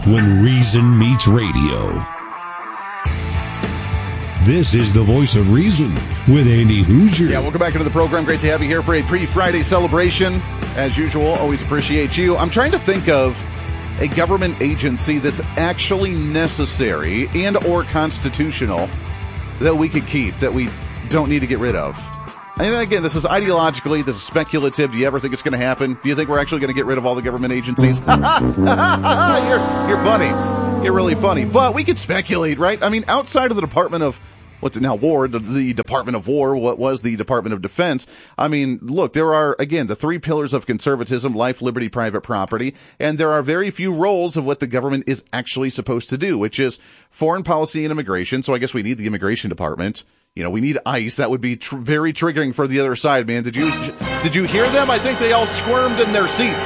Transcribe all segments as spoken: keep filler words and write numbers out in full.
when reason meets radio. This is the voice of reason with Andy Hoosier. Yeah, welcome back into the program. Great to have you here for a pre-Friday celebration. As usual, always appreciate you. I'm trying to think of a government agency that's actually necessary and or constitutional that we could keep, that we don't need to get rid of. And again, this is ideologically, this is speculative. Do you ever think it's going to happen? Do you think we're actually going to get rid of all the government agencies? you're, you're funny. You're really funny. But we could speculate, right? I mean, outside of the Department of, what's it now, War, the, the Department of War, what was the Department of Defense. I mean, look, there are, again, the three pillars of conservatism: life, liberty, private property. And there are very few roles of what the government is actually supposed to do, which is foreign policy and immigration. So I guess we need the immigration department. You know, we need ICE. That would be tr- very triggering for the other side, man. Did you did you hear them? I think they all squirmed in their seats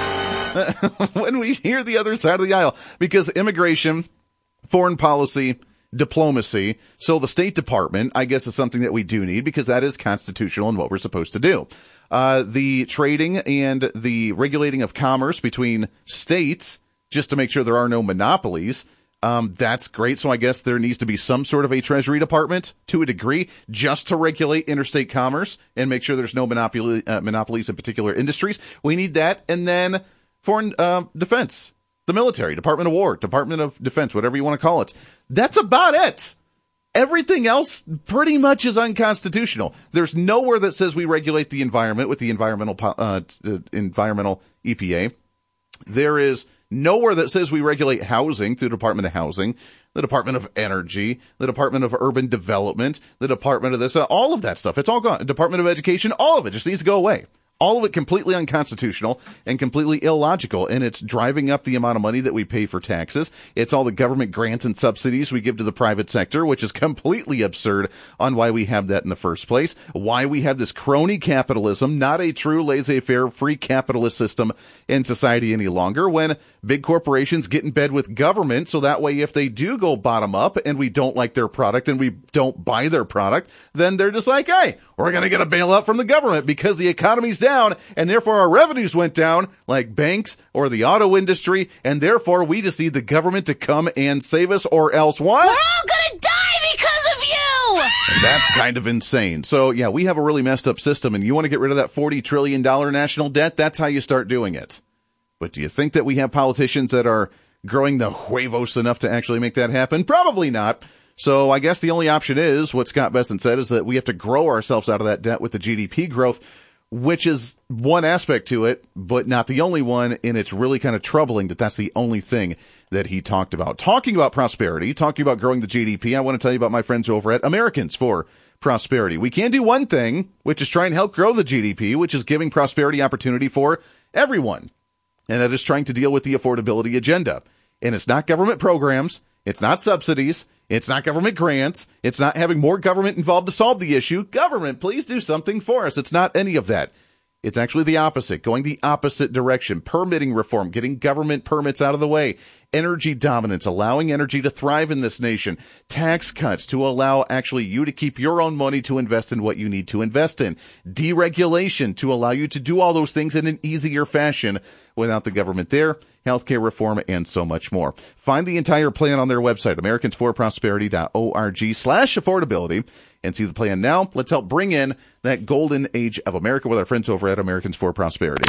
when we hear the other side of the aisle. Because immigration, foreign policy, diplomacy. So the State Department, I guess, is something that we do need because that is constitutional and what we're supposed to do. Uh, the trading and the regulating of commerce between states, just to make sure there are no monopolies. Um, that's great. So I guess there needs to be some sort of a Treasury Department to a degree just to regulate interstate commerce and make sure there's no monopoly, uh, monopolies in particular industries. We need that. And then foreign uh, defense, the military, Department of War, Department of Defense, whatever you want to call it. That's about it. Everything else pretty much is unconstitutional. There's nowhere that says we regulate the environment with the environmental uh, environmental E P A. There is nowhere that says we regulate housing through the Department of Housing, the Department of Energy, the Department of Urban Development, the Department of this, uh, all of that stuff. It's all gone. Department of Education, all of it just needs to go away. All of it completely unconstitutional and completely illogical, and it's driving up the amount of money that we pay for taxes. It's all the government grants and subsidies we give to the private sector, which is completely absurd on why we have that in the first place, why we have this crony capitalism, not a true laissez-faire free capitalist system in society any longer, when big corporations get in bed with government, so that way if they do go bottom up and we don't like their product and we don't buy their product, then they're just like, hey, we're going to get a bailout from the government because the economy's down and therefore our revenues went down, like banks or the auto industry, and therefore we just need the government to come and save us, or else what? We're all going to die because of you! And that's kind of insane. So yeah, we have a really messed up system, and you want to get rid of that forty trillion dollars national debt? That's how you start doing it. But do you think that we have politicians that are growing the huevos enough to actually make that happen? Probably not. So I guess the only option is, what Scott Bessent said, is that we have to grow ourselves out of that debt with the G D P growth, which is one aspect to it, but not the only one. And it's really kind of troubling that that's the only thing that he talked about. Talking about prosperity, talking about growing the G D P, I want to tell you about my friends over at Americans for Prosperity. We can do one thing, which is try and help grow the G D P, which is giving prosperity opportunity for everyone. And that is trying to deal with the affordability agenda. And it's not government programs. It's not subsidies. It's not government grants. It's not having more government involved to solve the issue. Government, please do something for us. It's not any of that. It's actually the opposite, going the opposite direction. Permitting reform, getting government permits out of the way. Energy dominance, allowing energy to thrive in this nation. Tax cuts to allow actually you to keep your own money to invest in what you need to invest in. Deregulation to allow you to do all those things in an easier fashion without the government there. Healthcare reform, and so much more. Find the entire plan on their website, americans for prosperity dot org slash affordability, and see the plan now. Let's help bring in that golden age of America with our friends over at Americans for Prosperity.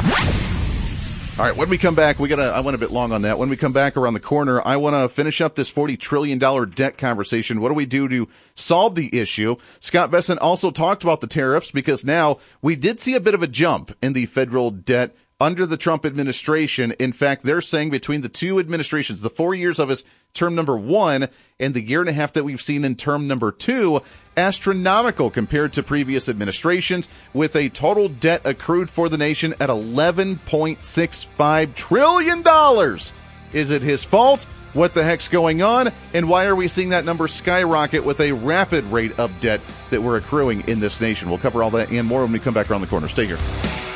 All right, when we come back, we got I went a bit long on that. When we come back around the corner, I want to finish up this forty trillion dollars debt conversation. What do we do to solve the issue? Scott Bessent also talked about the tariffs, because now we did see a bit of a jump in the federal debt under the Trump administration. In fact, they're saying between the two administrations, the four years of his term number one and the year and a half that we've seen in term number two, astronomical compared to previous administrations, with a total debt accrued for the nation at eleven point six five trillion dollars. Is it his fault? What the heck's going on? And why are we seeing that number skyrocket with a rapid rate of debt that we're accruing in this nation? We'll cover all that and more when we come back around the corner. Stay here.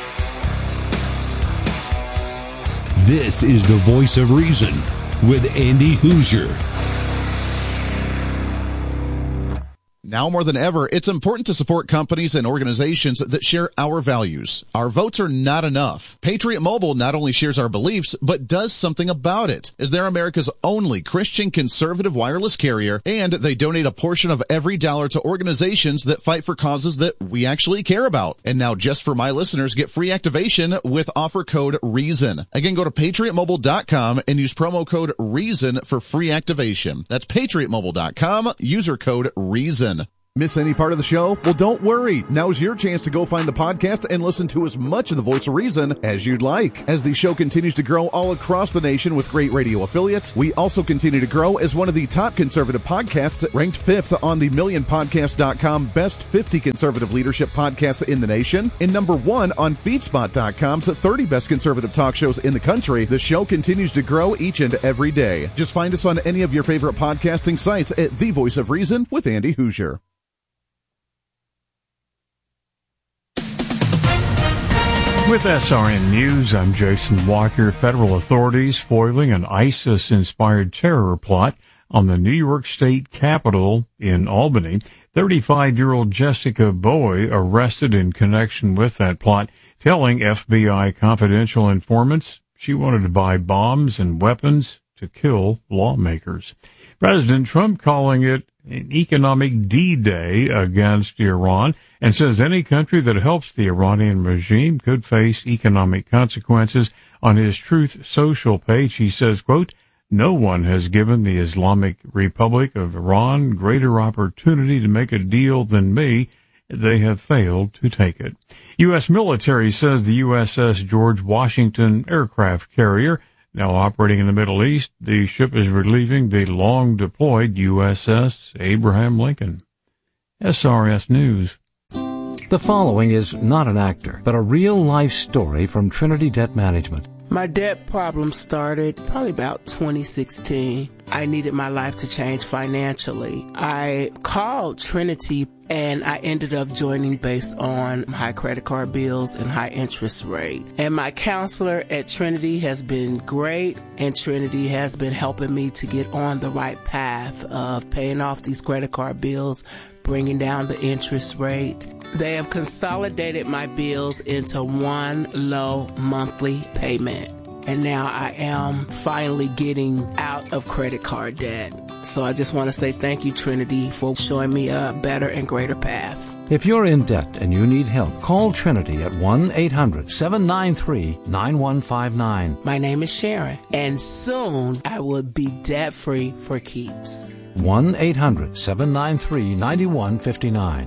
This is the Voice of Reason with Andy Hoosier. Now more than ever, it's important to support companies and organizations that share our values. Our votes are not enough. Patriot Mobile not only shares our beliefs, but does something about it, as they're America's only Christian conservative wireless carrier, and they donate a portion of every dollar to organizations that fight for causes that we actually care about. And now, just for my listeners, get free activation with offer code REASON. Again, go to patriot mobile dot com and use promo code REASON for free activation. That's patriot mobile dot com, user code REASON. Miss any part of the show? Well, don't worry. Now's your chance to go find the podcast and listen to as much of the Voice of Reason as you'd like. As the show continues to grow all across the nation with great radio affiliates, we also continue to grow as one of the top conservative podcasts, ranked fifth on the million podcast dot com Best fifty Conservative Leadership Podcasts in the nation, and number one on feedspot dot com's thirty Best Conservative Talk Shows in the country. The show continues to grow each and every day. Just find us on any of your favorite podcasting sites at The Voice of Reason with Andy Hoosier. With S R N News, I'm Jason Walker. Federal authorities foiling an ISIS-inspired terror plot on the New York State Capitol in Albany. thirty-five-year-old Jessica Bowie arrested in connection with that plot, telling F B I confidential informants she wanted to buy bombs and weapons to kill lawmakers. President Trump calling it an economic D-Day against Iran, and says any country that helps the Iranian regime could face economic consequences. On his Truth Social page, he says, quote, "No one has given the Islamic Republic of Iran greater opportunity to make a deal than me. They have failed to take it." U S military says the U S S George Washington aircraft carrier, now operating in the Middle East, the ship is relieving the long-deployed U S S Abraham Lincoln. S R S News. The following is not an actor, but a real-life story from Trinity Debt Management. My debt problem started probably about twenty sixteen. I needed my life to change financially. I called Trinity and I ended up joining based on high credit card bills and high interest rate. And my counselor at Trinity has been great, and Trinity has been helping me to get on the right path of paying off these credit card bills, bringing down the interest rate. They have consolidated my bills into one low monthly payment. And now I am finally getting out of credit card debt. So I just want to say thank you, Trinity, for showing me a better and greater path. If you're in debt and you need help, call Trinity at one eight hundred seven nine three nine one five nine. My name is Sharon, and soon I will be debt-free for keeps. one eight hundred seven nine three nine one five nine.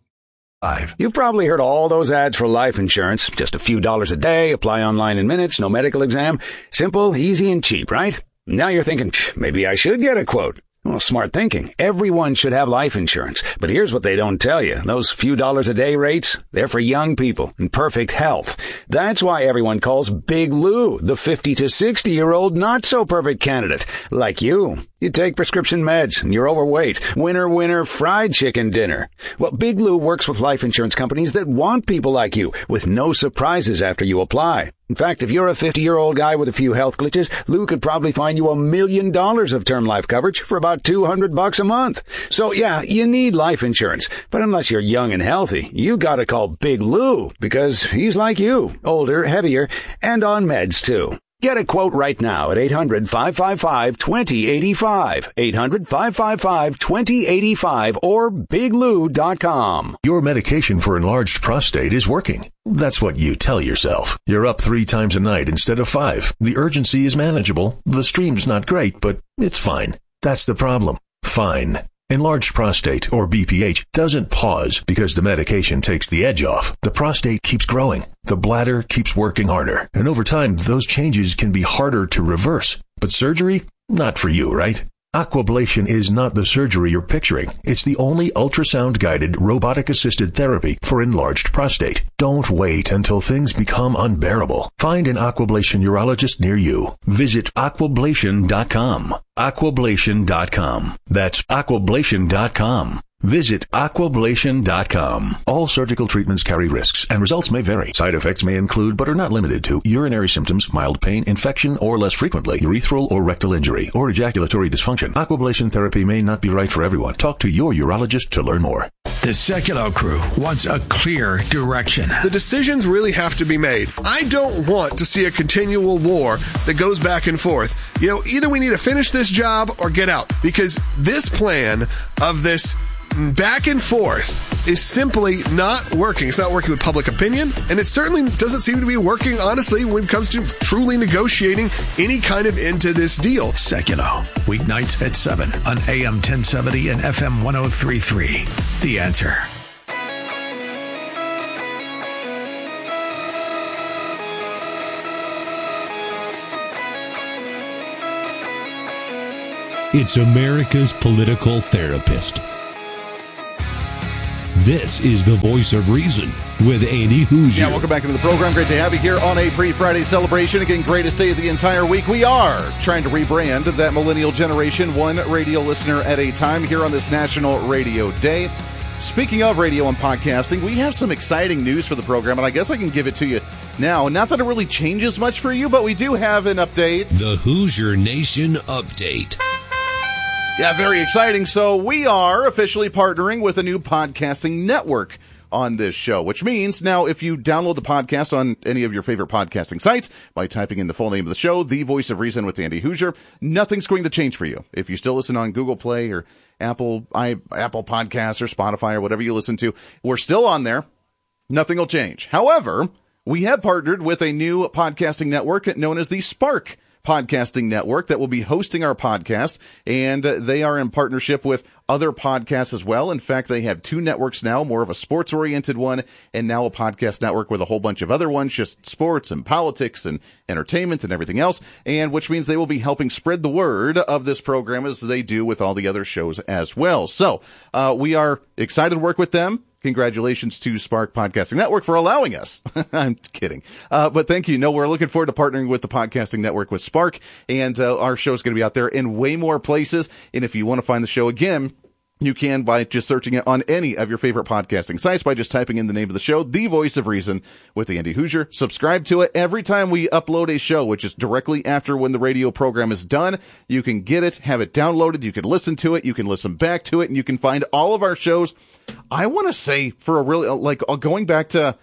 You've probably heard all those ads for life insurance. Just a few dollars a day, apply online in minutes, no medical exam. Simple, easy, and cheap, right? Now you're thinking, maybe I should get a quote. Well, smart thinking. Everyone should have life insurance. But here's what they don't tell you. Those few dollars a day rates, they're for young people in perfect health. That's why everyone calls Big Lou the fifty to sixty-year-old not-so-perfect candidate. Like you. You take prescription meds and you're overweight. Winner, winner, fried chicken dinner. Well, Big Lou works with life insurance companies that want people like you, with no surprises after you apply. In fact, if you're a fifty-year-old guy with a few health glitches, Lou could probably find you a million dollars of term life coverage for about two hundred bucks a month. So yeah, you need life insurance. But unless you're young and healthy, you gotta call Big Lou, because he's like you, older, heavier, and on meds too. Get a quote right now at eight hundred five five five two zero eight five, eight hundred five five five two zero eight five, or big lou dot com. Your medication for enlarged prostate is working. That's what you tell yourself. You're up three times a night instead of five. The urgency is manageable. The stream's not great, but it's fine. That's the problem. Fine. Enlarged prostate, or B P H, doesn't pause because the medication takes the edge off. The prostate keeps growing. The bladder keeps working harder. And over time, those changes can be harder to reverse. But surgery? Not for you, right? Aquablation is not the surgery you're picturing. It's the only ultrasound-guided, robotic-assisted therapy for enlarged prostate. Don't wait until things become unbearable. Find an Aquablation urologist near you. Visit aquablation dot com. aquablation dot com. That's aquablation dot com. Visit aquablation dot com. All surgical treatments carry risks, and results may vary. Side effects may include, but are not limited to, urinary symptoms, mild pain, infection, or less frequently, urethral or rectal injury, or ejaculatory dysfunction. Aquablation therapy may not be right for everyone. Talk to your urologist to learn more. The Sekulow crew wants a clear direction. The decisions really have to be made. I don't want to see a continual war that goes back and forth. You know, either we need to finish this job or get out, because this plan of this back and forth is simply not working. It's not working with public opinion, and it certainly doesn't seem to be working, honestly, when it comes to truly negotiating any kind of end to this deal. Sekulow, weeknights at seven on A M ten seventy and F M one oh three point three. The Answer. It's America's political therapist. This is the voice of reason with Andy Hoosier. Yeah, welcome back into the program. Great to have you here on a pre-Friday celebration. Again, greatest day of the entire week. We are trying to rebrand that millennial generation, one radio listener at a time here on this National Radio Day. Speaking of radio and podcasting, we have some exciting news for the program, and I guess I can give it to you now. Not that it really changes much for you, but we do have an update. The Hoosier Nation Update. Yeah, very exciting. So we are officially partnering with a new podcasting network on this show, which means now if you download the podcast on any of your favorite podcasting sites by typing in the full name of the show, The Voice of Reason with Andy Hoosier, nothing's going to change for you. If you still listen on Google Play or Apple, I, Apple Podcasts or Spotify or whatever you listen to, we're still on there. Nothing will change. However, we have partnered with a new podcasting network known as the Spark Podcasting Network that will be hosting our podcast, and uh, they are in partnership with other podcasts as well. In fact, they have two networks now, more of a sports-oriented one, and now a podcast network with a whole bunch of other ones, just sports and politics and entertainment and everything else, and which means they will be helping spread the word of this program as they do with all the other shows as well. So uh, we are excited to work with them. Congratulations to Spark Podcasting Network for allowing us. I'm kidding. Uh, but thank you. No, we're looking forward to partnering with the Podcasting Network with Spark, and uh, our show is going to be out there in way more places. And if you want to find the show again, you can by just searching it on any of your favorite podcasting sites by just typing in the name of the show, The Voice of Reason with Andy Hoosier. Subscribe to it every time we upload a show, which is directly after when the radio program is done. You can get it, have it downloaded, you can listen to it, you can listen back to it, and you can find all of our shows. I want to say for a really, like going back to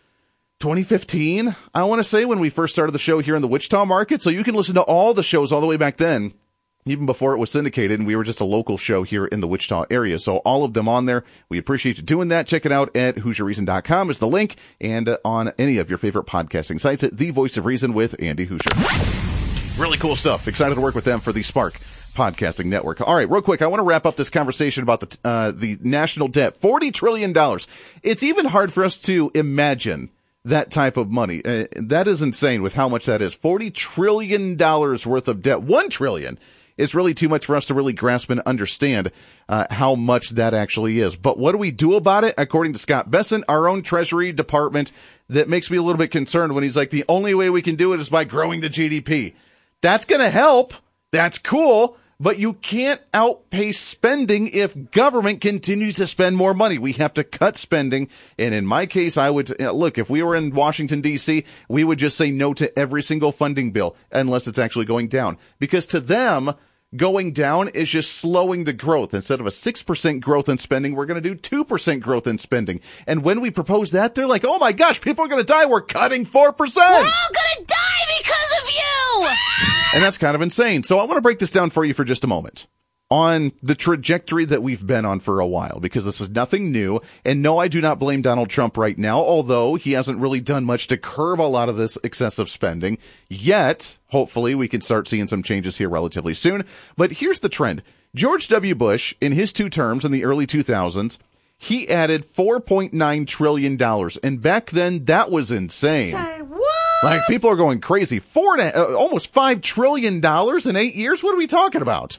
twenty fifteen, I want to say when we first started the show here in the Wichita market. So you can listen to all the shows all the way back then, even before it was syndicated, and we were just a local show here in the Wichita area. So all of them on there. We appreciate you doing that. Check it out at Hoosier Reason dot com is the link, and uh, on any of your favorite podcasting sites at The Voice of Reason with Andy Hoosier. Really cool stuff. Excited to work with them for the Spark Podcasting Network. All right, real quick, I want to wrap up this conversation about the uh, the national debt, forty trillion dollars. It's even hard for us to imagine that type of money. Uh, that is insane with how much that is. forty trillion dollars worth of debt. one trillion dollars is really too much for us to really grasp and understand uh, how much that actually is. But what do we do about it? According to Scott Bessent, our own Treasury Department, that makes me a little bit concerned when he's like, the only way we can do it is by growing the G D P. That's going to help. That's cool. But you can't outpace spending if government continues to spend more money. We have to cut spending. And in my case, I would, look, if we were in Washington, D C, we would just say no to every single funding bill unless it's actually going down. Because to them, going down is just slowing the growth. Instead of a six percent growth in spending, we're going to do two percent growth in spending. And when we propose that, they're like, oh my gosh, people are going to die. We're cutting four percent. We're all going to die because of you. And that's kind of insane. So I want to break this down for you for just a moment on the trajectory that we've been on for a while, because this is nothing new. And no, I do not blame Donald Trump right now, although he hasn't really done much to curb a lot of this excessive spending yet. Hopefully we can start seeing some changes here relatively soon. But here's the trend. George W. Bush, in his two terms in the early two thousands, he added four point nine trillion dollars. And back then, that was insane. Say what? Like, people are going crazy. Four, uh, almost five trillion dollars in eight years? What are we talking about?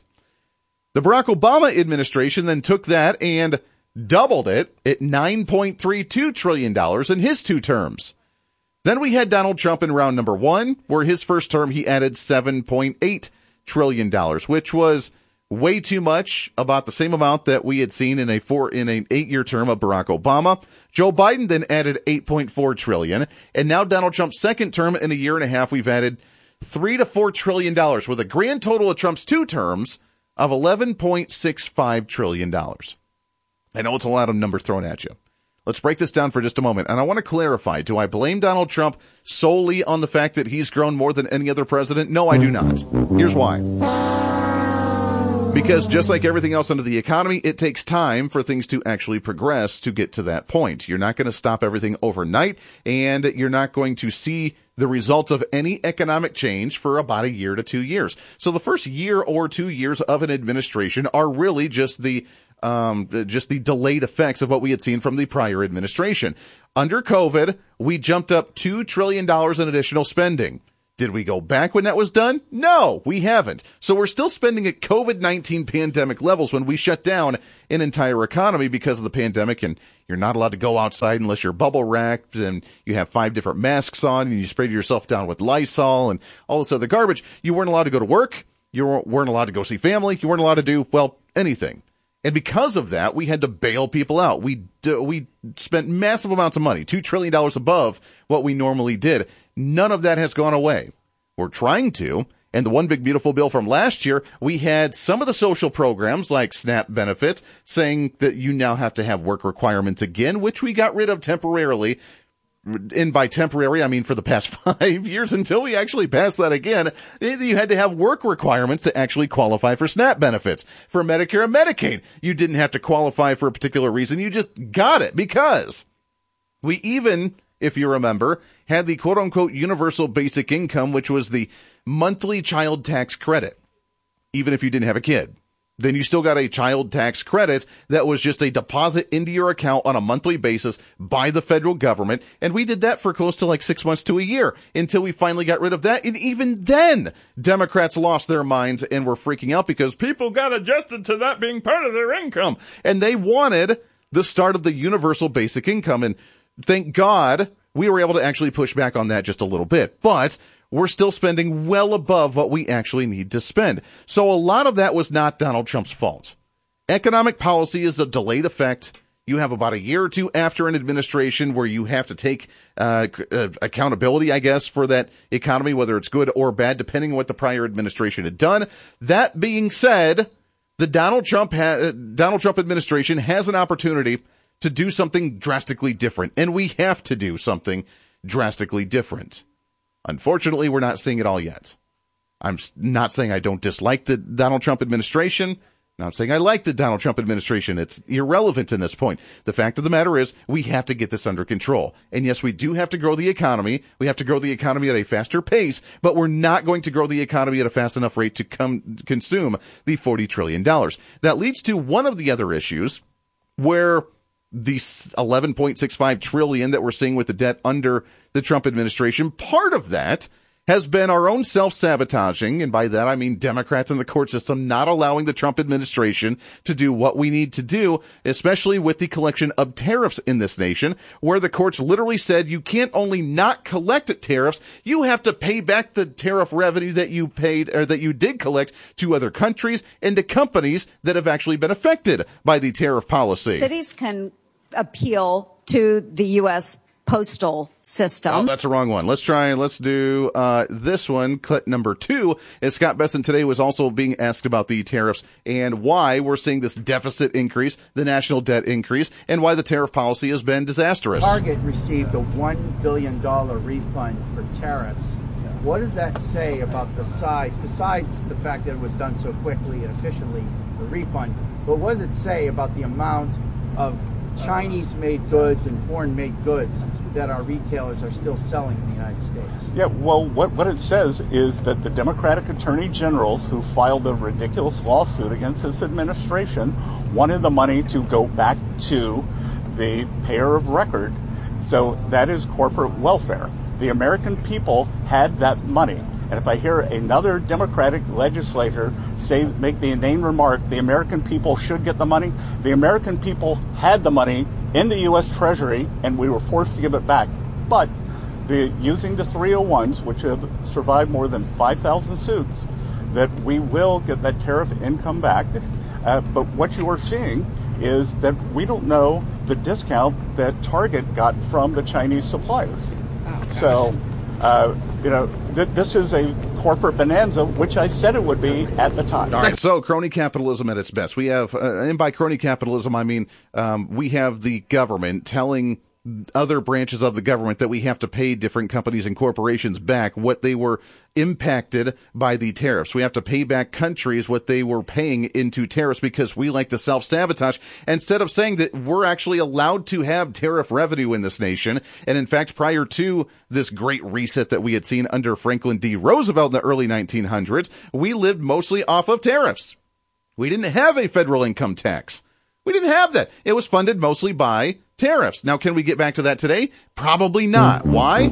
The Barack Obama administration then took that and doubled it at nine point three two trillion dollars in his two terms. Then we had Donald Trump in round number one, where his first term he added seven point eight trillion dollars, which was way too much, about the same amount that we had seen in a four in an eight-year term of Barack Obama. Joe Biden then added eight point four trillion dollars, and now Donald Trump's second term in a year and a half, we've added three to four trillion dollars, with a grand total of Trump's two terms of eleven point six five trillion dollars. I know it's a lot of numbers thrown at you. Let's break this down for just a moment. And I want to clarify, do I blame Donald Trump solely on the fact that he's grown more than any other president? No, I do not. Here's why. Because just like everything else under the economy, it takes time for things to actually progress to get to that point. You're not going to stop everything overnight, and you're not going to see the results of any economic change for about a year to two years. So the first year or two years of an administration are really just the Um, just the delayed effects of what we had seen from the prior administration. Under COVID, we jumped up two trillion dollars in additional spending. Did we go back when that was done? No, we haven't. So we're still spending at COVID nineteen pandemic levels when we shut down an entire economy because of the pandemic, and you're not allowed to go outside unless you're bubble wrapped and you have five different masks on and you sprayed yourself down with Lysol and all this other garbage. You weren't allowed to go to work. You weren't allowed to go see family. You weren't allowed to do, well, anything. And because of that, we had to bail people out. We do, we spent massive amounts of money, two trillion dollars above what we normally did. None of that has gone away. We're trying to. And the one big beautiful bill from last year, we had some of the social programs like SNAP benefits saying that you now have to have work requirements again, which we got rid of temporarily. And by temporary, I mean for the past five years until we actually passed that again. You had to have work requirements to actually qualify for SNAP benefits. For Medicare and Medicaid, you didn't have to qualify for a particular reason. You just got it because we even, if you remember, had the quote-unquote universal basic income, which was the monthly child tax credit, even if you didn't have a kid. Then you still got a child tax credit that was just a deposit into your account on a monthly basis by the federal government. And we did that for close to like six months to a year until we finally got rid of that. And even then, Democrats lost their minds and were freaking out because people got adjusted to that being part of their income. And they wanted the start of the universal basic income. And thank God we were able to actually push back on that just a little bit. But we're still spending well above what we actually need to spend. So a lot of that was not Donald Trump's fault. Economic policy is a delayed effect. You have about a year or two after an administration where you have to take uh, accountability, I guess, for that economy, whether it's good or bad, depending on what the prior administration had done. That being said, the Donald Trump ha- Donald Trump administration has an opportunity to do something drastically different, and we have to do something drastically different. Unfortunately, we're not seeing it all yet. I'm not saying I don't dislike the Donald Trump administration. I'm not saying I like the Donald Trump administration. It's irrelevant in this point. The fact of the matter is we have to get this under control. And yes, we do have to grow the economy. We have to grow the economy at a faster pace, but we're not going to grow the economy at a fast enough rate to come consume the forty trillion dollars. That leads to one of the other issues where the eleven point six five trillion dollars that we're seeing with the debt under the Trump administration, part of that has been our own self-sabotaging, and by that I mean Democrats in the court system not allowing the Trump administration to do what we need to do, especially with the collection of tariffs in this nation, where the courts literally said you can't only not collect tariffs, you have to pay back the tariff revenue that you paid or that you did collect to other countries and to companies that have actually been affected by the tariff policy. Cities can appeal to the U S postal system. Oh, that's the wrong one. Let's try and let's do uh, this one, cut number two. As Scott Besson today was also being asked about the tariffs and why we're seeing this deficit increase, the national debt increase, and why the tariff policy has been disastrous. Target received a one billion dollars refund for tariffs. What does that say about the size, besides the fact that it was done so quickly and efficiently, the refund, but what does it say about the amount of Chinese-made goods and foreign-made goods that our retailers are still selling in the United States? Yeah, well, what, what it says is that the Democratic attorney generals who filed a ridiculous lawsuit against this administration wanted the money to go back to the payer of record. So that is corporate welfare. The American people had that money. And if I hear another Democratic legislator say, make the inane remark, the American people should get the money, the American people had the money in the U S Treasury, and we were forced to give it back. But the, using the three oh ones, which have survived more than five thousand suits, that we will get that tariff income back. Uh, but what you are seeing is that we don't know the discount that Target got from the Chinese suppliers. Oh, so, uh, you know, th- this is a corporate bonanza, which I said it would be at the time. All right, so crony capitalism at its best. We have, uh, and by crony capitalism, I mean um, we have the government telling other branches of the government that we have to pay different companies and corporations back what they were impacted by the tariffs. We have to pay back countries what they were paying into tariffs because we like to self-sabotage instead of saying that we're actually allowed to have tariff revenue in this nation. And in fact, prior to this great reset that we had seen under Franklin D. Roosevelt in the early nineteen hundreds, we lived mostly off of tariffs. We didn't have a federal income tax. We didn't have that. It was funded mostly by tariffs. Now, can we get back to that today? Probably not. Why?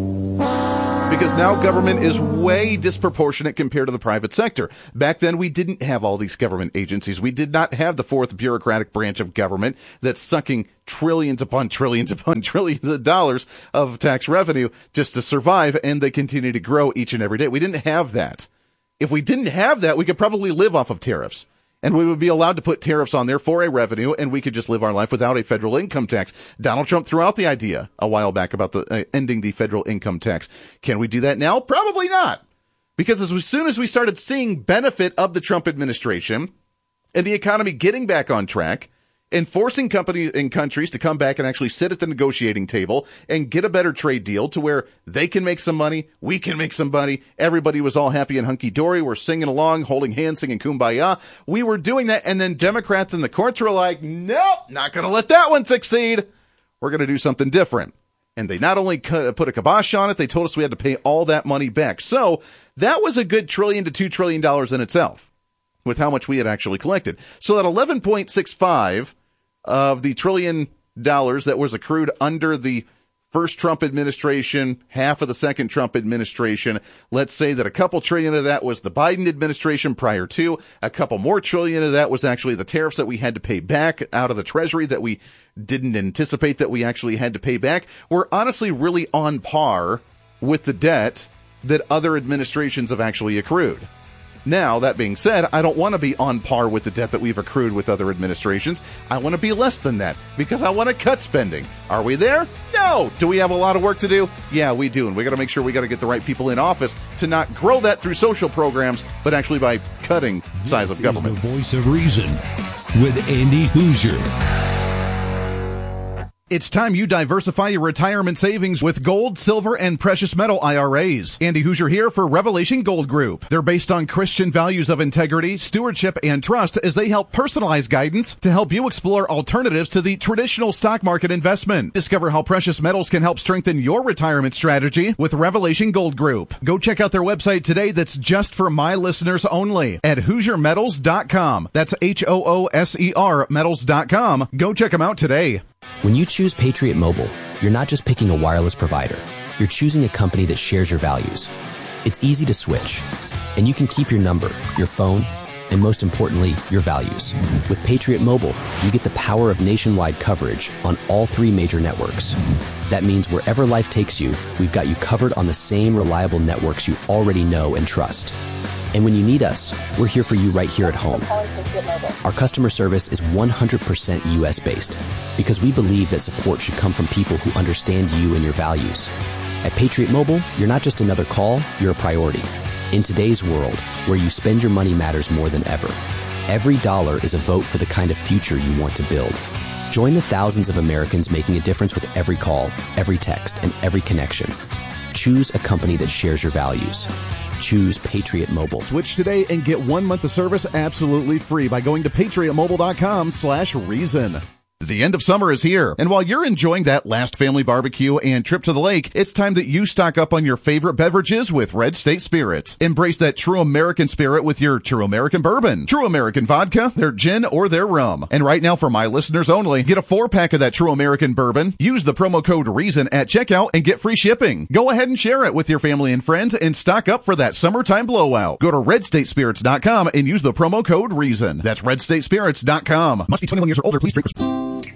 Because now government is way disproportionate compared to the private sector. Back then, we didn't have all these government agencies. We did not have the fourth bureaucratic branch of government that's sucking trillions upon trillions upon trillions of dollars of tax revenue just to survive, and they continue to grow each and every day. We didn't have that. If we didn't have that, we could probably live off of tariffs. And we would be allowed to put tariffs on there for a revenue, and we could just live our life without a federal income tax. Donald Trump threw out the idea a while back about the uh, ending the federal income tax. Can we do that now? Probably not. Because as soon as we started seeing benefit of the Trump administration and the economy getting back on track and forcing companies and countries to come back and actually sit at the negotiating table and get a better trade deal to where they can make some money, we can make some money, everybody was all happy and hunky-dory, we're singing along, holding hands, singing Kumbaya. We were doing that, and then Democrats in the courts were like, nope, not going to let that one succeed. We're going to do something different. And they not only put a kibosh on it, they told us we had to pay all that money back. So that was a good trillion to two trillion dollars in itself with how much we had actually collected. So that eleven point six five of the trillion dollars that was accrued under the first Trump administration, half of the second Trump administration, let's say that a couple trillion of that was the Biden administration prior to, a couple more trillion of that was actually the tariffs that we had to pay back out of the Treasury that we didn't anticipate that we actually had to pay back. We're honestly really on par with the debt that other administrations have actually accrued. Now, that being said, I don't want to be on par with the debt that we've accrued with other administrations. I want to be less than that because I want to cut spending. Are we there? No. Do we have a lot of work to do? Yeah, we do. And we got to make sure we got to get the right people in office to not grow that through social programs, but actually by cutting size of government. This is the voice of reason with Andy Hoosier. It's time you diversify your retirement savings with gold, silver, and precious metal I R As. Andy Hoosier here for Revelation Gold Group. They're based on Christian values of integrity, stewardship, and trust as they help personalize guidance to help you explore alternatives to the traditional stock market investment. Discover how precious metals can help strengthen your retirement strategy with Revelation Gold Group. Go check out their website today that's just for my listeners only at Hoosier Metals dot com. That's H O O S E R metals dot com. Go check them out today. When you choose Patriot Mobile, you're not just picking a wireless provider. You're choosing a company that shares your values. It's easy to switch, and you can keep your number, your phone, and most importantly, your values. With Patriot Mobile, you get the power of nationwide coverage on all three major networks. That means wherever life takes you, we've got you covered on the same reliable networks you already know and trust. And when you need us, we're here for you right here at home. Our customer service is one hundred percent U S based because we believe that support should come from people who understand you and your values. At Patriot Mobile, you're not just another call, you're a priority. In today's world, where you spend your money matters more than ever, every dollar is a vote for the kind of future you want to build. Join the thousands of Americans making a difference with every call, every text, and every connection. Choose a company that shares your values. Choose Patriot Mobile. Switch today and get one month of service absolutely free by going to patriot mobile dot com slash reason. The end of summer is here, and while you're enjoying that last family barbecue and trip to the lake, it's time that you stock up on your favorite beverages with Red State Spirits. Embrace that true American spirit with your True American Bourbon, True American Vodka, their gin, or their rum. And right now, for my listeners only, get a four-pack of that True American Bourbon, use the promo code REASON at checkout, and get free shipping. Go ahead and share it with your family and friends and stock up for that summertime blowout. Go to red state spirits dot com and use the promo code REASON. That's red state spirits dot com. Must be twenty-one years or older. Please drink responsibly.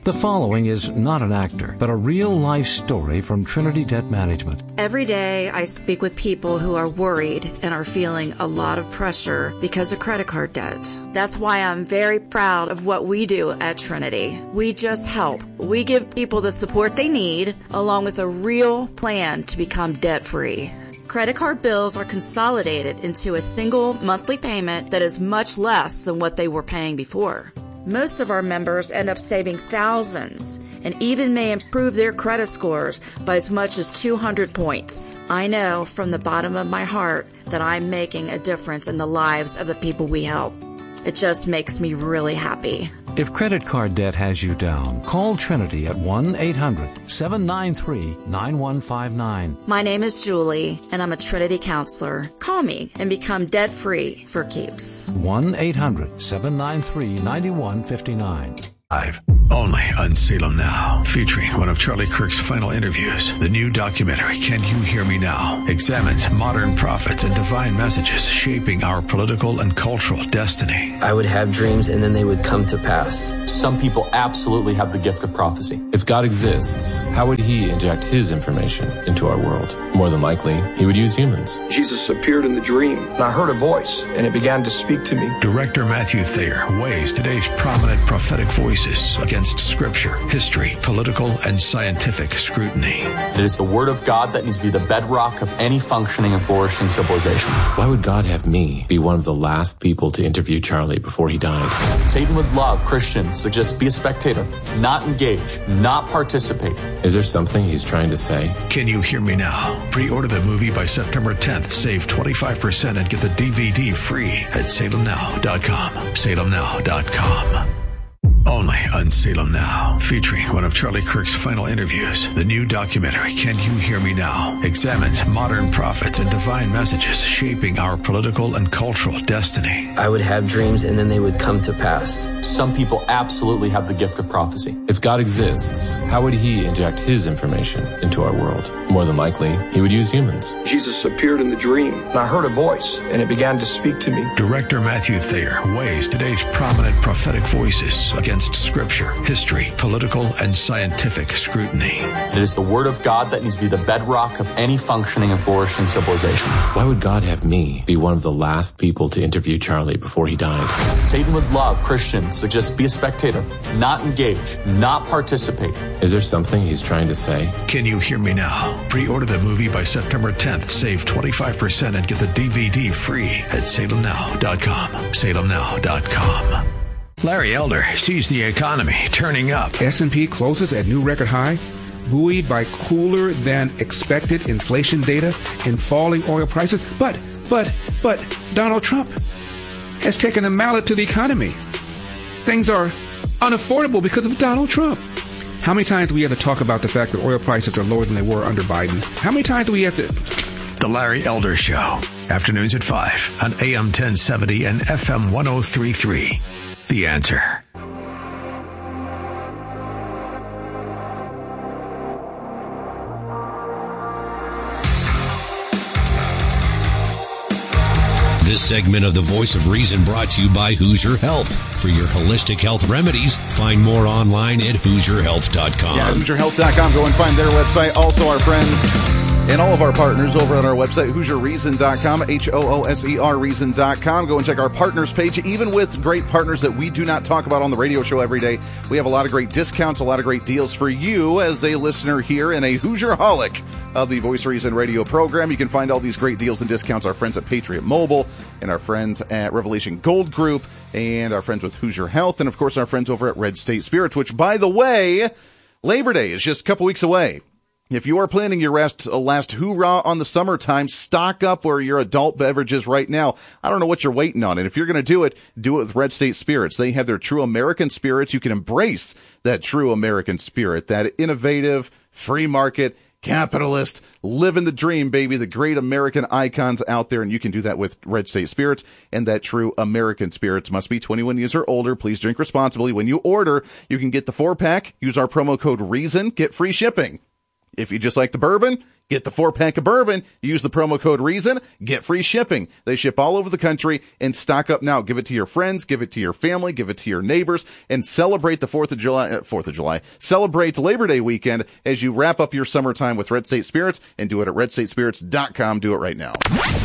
The following is not an actor, but a real-life story from Trinity Debt Management. Every day I speak with people who are worried and are feeling a lot of pressure because of credit card debt. That's why I'm very proud of what we do at Trinity. We just help. We give people the support they need, along with a real plan to become debt-free. Credit card bills are consolidated into a single monthly payment that is much less than what they were paying before. Most of our members end up saving thousands and even may improve their credit scores by as much as two hundred points. I know from the bottom of my heart that I'm making a difference in the lives of the people we help. It just makes me really happy. If credit card debt has you down, call Trinity at one eight hundred seven nine three nine one five nine. My name is Julie, and I'm a Trinity counselor. Call me and become debt-free for keeps. one eight hundred seven nine three nine one five nine. Live, only on Salem Now, featuring one of Charlie Kirk's final interviews. The new documentary, Can You Hear Me Now?, examines modern prophets and divine messages shaping our political and cultural destiny. I would have dreams and then they would come to pass. Some people absolutely have the gift of prophecy. If God exists, how would he inject his information into our world? More than likely, he would use humans. Jesus appeared in the dream, and I heard a voice, and it began to speak to me. Director Matthew Thayer weighs today's prominent prophetic voices against scripture, history, political, and scientific scrutiny. It is the word of God that needs to be the bedrock of any functioning and flourishing civilization. Why would God have me be one of the last people to interview Charlie before he died? Satan would love Christians to just be a spectator, not engage, not participate. Is there something he's trying to say? Can You Hear Me Now? Pre-order the movie by September tenth. Save twenty-five percent and get the D V D free at salem now dot com. salem now dot com. Only on Salem Now, featuring one of Charlie Kirk's final interviews. The new documentary, Can You Hear Me Now?, examines modern prophets and divine messages shaping our political and cultural destiny. I would have dreams and then they would come to pass. Some people absolutely have the gift of prophecy. If God exists, how would he inject his information into our world? More than likely, he would use humans. Jesus appeared in the dream, and I heard a voice, and it began to speak to me. Director Matthew Thayer weighs today's prominent prophetic voices against scripture, history, political, and scientific scrutiny. It is the word of God that needs to be the bedrock of any functioning and flourishing civilization. Why would God have me be one of the last people to interview Charlie before he died? Satan would love Christians to just be a spectator, not engage, not participate. Is there something he's trying to say? Can You Hear Me Now? Pre-order the movie by September tenth. Save twenty-five percent and get the D V D free at salem now dot com. salem now dot com. Larry Elder sees the economy turning up. S and P closes at new record high, buoyed by cooler than expected inflation data and falling oil prices. But, but, but Donald Trump has taken a mallet to the economy. Things are unaffordable because of Donald Trump. How many times do we have to talk about the fact that oil prices are lower than they were under Biden? How many times do we have to... The Larry Elder Show. Afternoons at five on A M ten seventy and F M ten thirty-three. The Answer. This segment of The Voice of Reason brought to you by Hoosier Health. For your holistic health remedies, find more online at hoosier health dot com. Yeah, hoosier health dot com. Go and find their website. Also, our friends and all of our partners over on our website, hoosier reason dot com, H O O S E R reason dot com. Go and check our partners page. Even with great partners that we do not talk about on the radio show every day, we have a lot of great discounts, a lot of great deals for you as a listener here and a Hoosier-holic of the Voice of Reason radio program. You can find all these great deals and discounts, our friends at Patriot Mobile and our friends at Revelation Gold Group and our friends with Hoosier Health and, of course, our friends over at Red State Spirits, which, by the way, Labor Day is just a couple weeks away. If you are planning your last, uh, last hoorah on the summertime, stock up where your adult beverages right now. I don't know what you're waiting on. And if you're going to do it, do it with Red State Spirits. They have their true American spirits. You can embrace that true American spirit, that innovative, free market, capitalist, living the dream, baby, the great American icons out there. And you can do that with Red State Spirits and that true American spirits. Must be twenty-one years or older. Please drink responsibly. When you order, you can get the four pack. Use our promo code REASON. Get free shipping. If you just like the bourbon, get the four-pack of bourbon. Use the promo code REASON. Get free shipping. They ship all over the country, and stock up now. Give it to your friends. Give it to your family. Give it to your neighbors, and celebrate the fourth of July. Uh, fourth of July. Celebrate Labor Day weekend as you wrap up your summertime with Red State Spirits, and do it at red state spirits dot com. Do it right now.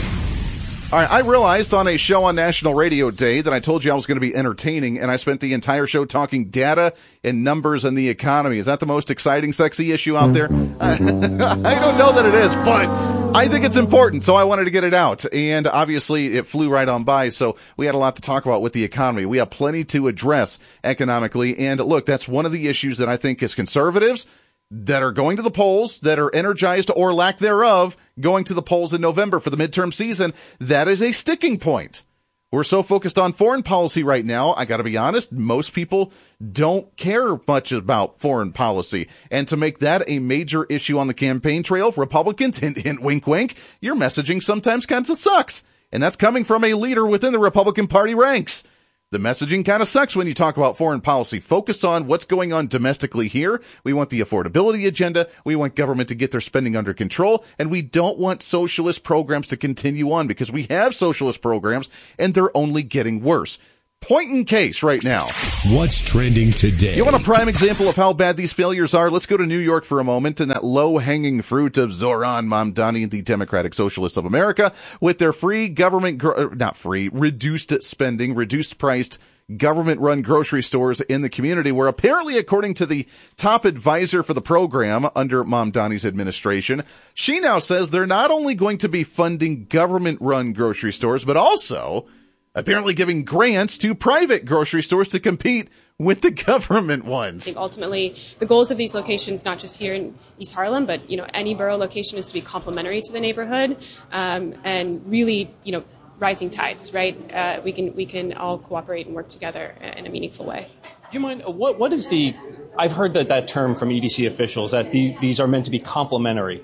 All right, I realized on a show on National Radio Day that I told you I was going to be entertaining, and I spent the entire show talking data and numbers and the economy. Is that the most exciting, sexy issue out there? I, I don't know that it is, but I think it's important, so I wanted to get it out. And obviously, it flew right on by, so we had a lot to talk about with the economy. We have plenty to address economically, and look, that's one of the issues that I think as conservatives that are going to the polls, that are energized or lack thereof, going to the polls in November for the midterm season, that is a sticking point. We're so focused on foreign policy right now. I got to be honest, most people don't care much about foreign policy. And to make that a major issue on the campaign trail, Republicans, hint, hint, wink, wink, your messaging sometimes kind of sucks. And that's coming from a leader within the Republican Party ranks. The messaging kind of sucks when you talk about foreign policy. Focus on what's going on domestically here. We want the affordability agenda. We want government to get their spending under control. And we don't want socialist programs to continue on, because we have socialist programs and they're only getting worse. Point in case right now. What's trending today? You want a prime example of how bad these failures are? Let's go to New York for a moment, and that low-hanging fruit of Zoran Mamdani, the Democratic Socialists of America, with their free government, not free, reduced spending, reduced priced government-run grocery stores in the community, where apparently, according to the top advisor for the program under Mamdani's administration, she now says they're not only going to be funding government-run grocery stores, but also apparently giving grants to private grocery stores to compete with the government ones. I think ultimately the goals of these locations, not just here in East Harlem, but, you know, any borough location, is to be complementary to the neighborhood, um, and really, you know, rising tides, right? Uh, we can we can all cooperate and work together in a meaningful way. Do you mind, what what is the, I've heard that, that term from E D C officials, that the, these are meant to be complementary.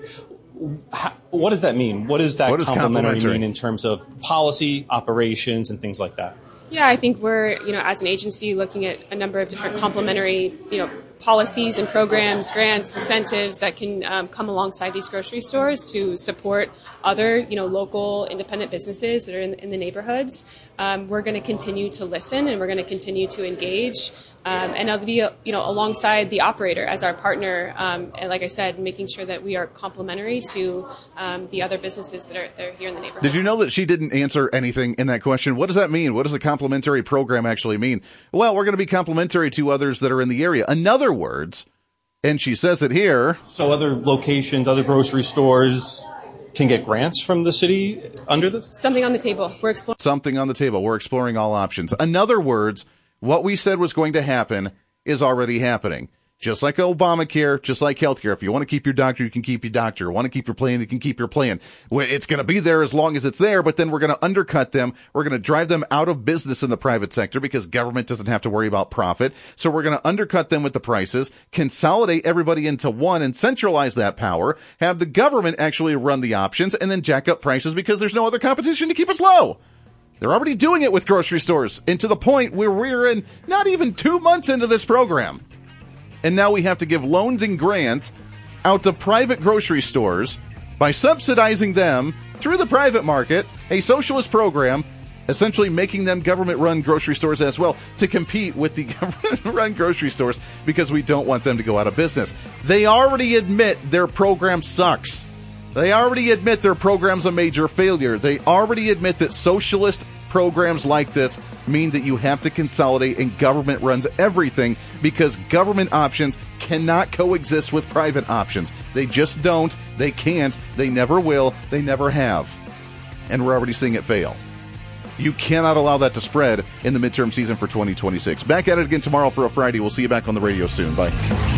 How, what does that mean? What does that what complementary, complementary mean in terms of policy, operations, and things like that? Yeah, I think we're, you know, as an agency looking at a number of different complementary, you know, policies and programs, grants, incentives that can um, come alongside these grocery stores to support other, you know, local independent businesses that are in, in the neighborhoods. Um, we're going to continue to listen, and we're going to continue to engage, um, and I'll be, you know, alongside the operator as our partner. Um, and like I said, making sure that we are complementary to um, the other businesses that are, that are here in the neighborhood. Did you know that she didn't answer anything in that question? What does that mean? What does a complementary program actually mean? Well, we're going to be complementary to others that are in the area. In other words, and she says it here. So other locations, other grocery stores can get grants from the city under this? Something on the table. We're exploring. Something on the table. We're exploring all options. In other words, what we said was going to happen is already happening. Just like Obamacare, just like healthcare. If you want to keep your doctor, you can keep your doctor. Want to keep your plan, you can keep your plan. It's going to be there as long as it's there, but then we're going to undercut them. We're going to drive them out of business in the private sector because government doesn't have to worry about profit. So we're going to undercut them with the prices, consolidate everybody into one and centralize that power, have the government actually run the options, and then jack up prices because there's no other competition to keep us low. They're already doing it with grocery stores, and to the point where we're in not even two months into this program. And now we have to give loans and grants out to private grocery stores by subsidizing them through the private market, a socialist program, essentially making them government-run grocery stores as well to compete with the government-run grocery stores because we don't want them to go out of business. They already admit their program sucks. They already admit their program's a major failure. They already admit that socialist programs like this mean that you have to consolidate and government runs everything because government options cannot coexist with private options. They just don't. They can't. They never will. They never have. And we're already seeing it fail. You cannot allow that to spread in the midterm season for twenty twenty-six. Back at it again tomorrow for a Friday. We'll see you back on the radio soon. Bye.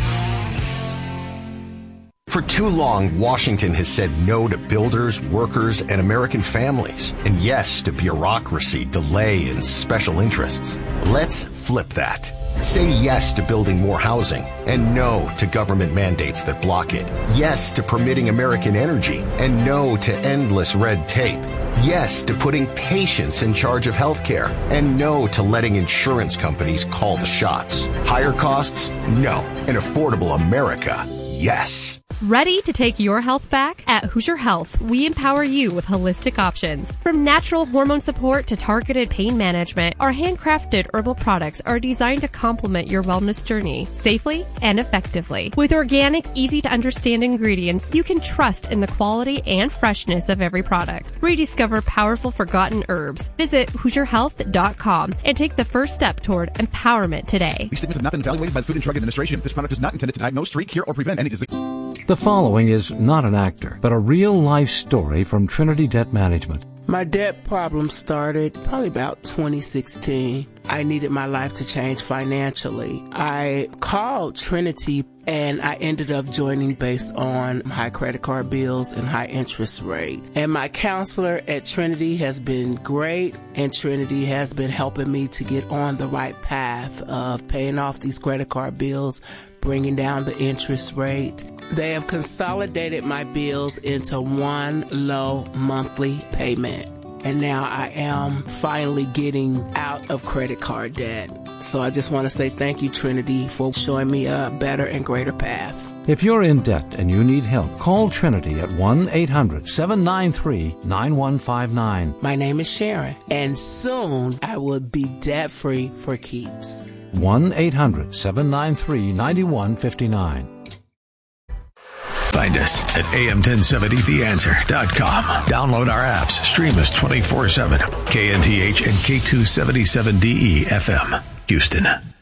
For too long, Washington has said no to builders, workers, and American families, and yes to bureaucracy, delay, and special interests. Let's flip that. Say yes to building more housing, and no to government mandates that block it. Yes to permitting American energy, and no to endless red tape. Yes to putting patients in charge of healthcare, and no to letting insurance companies call the shots. Higher costs? No. An affordable America? Yes. Ready to take your health back? At Hoosier Health, we empower you with holistic options. From natural hormone support to targeted pain management, our handcrafted herbal products are designed to complement your wellness journey safely and effectively. With organic, easy-to-understand ingredients, you can trust in the quality and freshness of every product. Rediscover powerful forgotten herbs. Visit Hoosier Health dot com and take the first step toward empowerment today. These statements have not been evaluated by the Food and Drug Administration. This product is not intended to diagnose, treat, cure, or prevent any disease. The following is not an actor, but a real-life story from Trinity Debt Management. My debt problem started probably about twenty sixteen. I needed my life to change financially. I called Trinity and I ended up joining based on high credit card bills and high interest rate. And my counselor at Trinity has been great, and Trinity has been helping me to get on the right path of paying off these credit card bills, bringing down the interest rate. They have consolidated my bills into one low monthly payment. And now I am finally getting out of credit card debt. So I just want to say thank you, Trinity, for showing me a better and greater path. If you're in debt and you need help, call Trinity at one eight hundred seven nine three nine one five nine. My name is Sharon, and soon I will be debt-free for keeps. one eight hundred seven nine three nine one five nine. Find us at A M ten seventy the answer dot com. Download our apps. Stream us twenty-four seven. K N T H and K two seventy-seven D E F M, Houston.